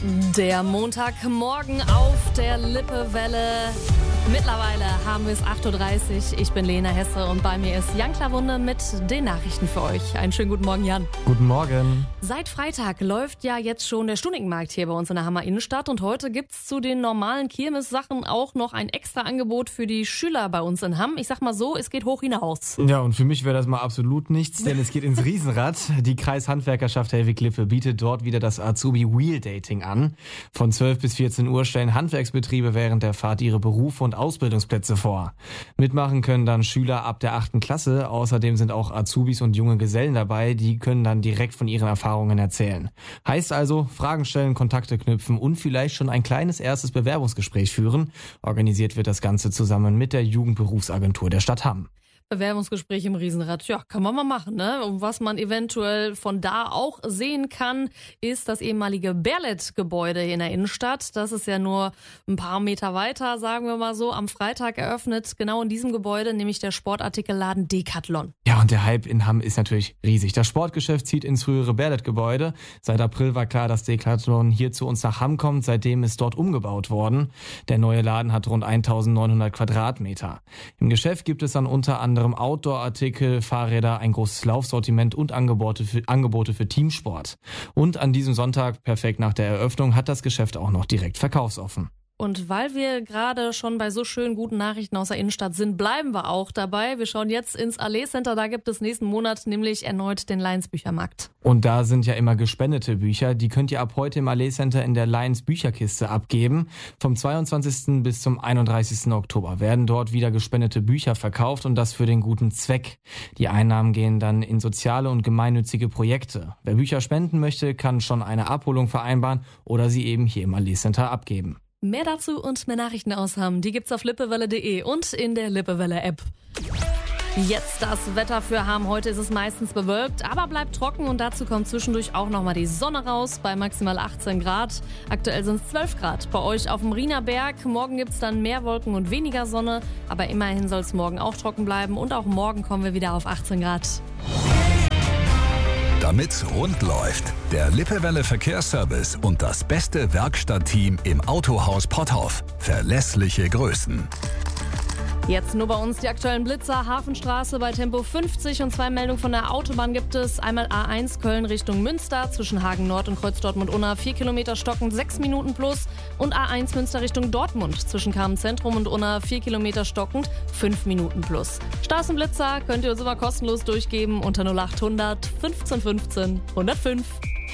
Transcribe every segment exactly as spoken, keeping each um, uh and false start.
Der Montagmorgen auf der Lippewelle. Mittlerweile haben wir es acht Uhr dreißig. Ich bin Lena Hesse und bei mir ist Jan Klawunde mit den Nachrichten für euch. Einen schönen guten Morgen, Jan. Guten Morgen. Seit Freitag läuft ja jetzt schon der Stuningmarkt hier bei uns in der Hammer Innenstadt und heute gibt's zu den normalen Kirmes-Sachen auch noch ein extra Angebot für die Schüler bei uns in Hamm. Ich sag mal so, es geht hoch hinaus. Ja, und für mich wäre das mal absolut nichts, denn es geht ins Riesenrad. Die Kreishandwerkerschaft Hellwig-Lippe bietet dort wieder das Azubi Wheel Dating an. Von zwölf bis vierzehn Uhr stellen Handwerksbetriebe während der Fahrt ihre Berufe und Ausbildungsplätze vor. Mitmachen können dann Schüler ab der achten Klasse. Außerdem sind auch Azubis und junge Gesellen dabei, die können dann direkt von ihren Erfahrungen erzählen. Heißt also, Fragen stellen, Kontakte knüpfen und vielleicht schon ein kleines erstes Bewerbungsgespräch führen. Organisiert wird das Ganze zusammen mit der Jugendberufsagentur der Stadt Hamm. Bewerbungsgespräch im Riesenrad, ja, kann man mal machen, ne? Und was man eventuell von da auch sehen kann, ist das ehemalige Berlet-Gebäude in der Innenstadt. Das ist ja nur ein paar Meter weiter, sagen wir mal so. Am Freitag eröffnet genau in diesem Gebäude nämlich der Sportartikelladen Decathlon. Ja, und der Hype in Hamm ist natürlich riesig. Das Sportgeschäft zieht ins frühere Berlet-Gebäude. Seit April war klar, dass Decathlon hier zu uns nach Hamm kommt. Seitdem ist dort umgebaut worden. Der neue Laden hat rund eintausendneunhundert Quadratmeter. Im Geschäft gibt es dann unter anderem Outdoor-Artikel, Fahrräder, ein großes Laufsortiment und Angebote für, Angebote für Teamsport. Und an diesem Sonntag, perfekt nach der Eröffnung, hat das Geschäft auch noch direkt verkaufsoffen. Und weil wir gerade schon bei so schönen guten Nachrichten aus der Innenstadt sind, bleiben wir auch dabei. Wir schauen jetzt ins Allee Center. Da gibt es nächsten Monat nämlich erneut den Lions Büchermarkt. Und da sind ja immer gespendete Bücher. Die könnt ihr ab heute im Allee Center in der Lions Bücherkiste abgeben. Vom zweiundzwanzigsten bis zum einunddreißigsten Oktober werden dort wieder gespendete Bücher verkauft und das für den guten Zweck. Die Einnahmen gehen dann in soziale und gemeinnützige Projekte. Wer Bücher spenden möchte, kann schon eine Abholung vereinbaren oder sie eben hier im Allee Center abgeben. Mehr dazu und mehr Nachrichten aus Hamm, die gibt's auf lippewelle punkt de und in der Lippewelle-App. Jetzt das Wetter für Hamm. Heute ist es meistens bewölkt, aber bleibt trocken und dazu kommt zwischendurch auch nochmal die Sonne raus bei maximal achtzehn Grad. Aktuell sind es zwölf Grad bei euch auf dem Rienerberg. Morgen gibt's dann mehr Wolken und weniger Sonne, aber immerhin soll es morgen auch trocken bleiben und auch morgen kommen wir wieder auf achtzehn Grad. Damit's rund läuft, der Lippewelle Verkehrsservice und das beste Werkstattteam im Autohaus Potthoff. Verlässliche Größen. Jetzt nur bei uns die aktuellen Blitzer. Hafenstraße bei Tempo fünfzig und zwei Meldungen von der Autobahn gibt es. Einmal A eins Köln Richtung Münster zwischen Hagen Nord und Kreuz Dortmund-Unna vier Kilometer stockend, sechs Minuten plus. Und A eins Münster Richtung Dortmund zwischen Kamen Zentrum und Unna vier Kilometer stockend, fünf Minuten plus. Straßenblitzer könnt ihr uns immer kostenlos durchgeben unter null acht hundert fünfzehn fünfzehn hundertfünf.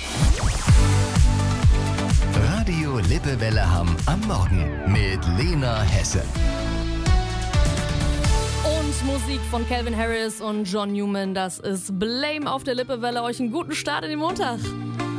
Radio Lippewelle Hamm am Morgen mit Lena Hesse. Musik von Calvin Harris und John Newman, das ist Blame auf der Lippewelle. Euch einen guten Start in den Montag.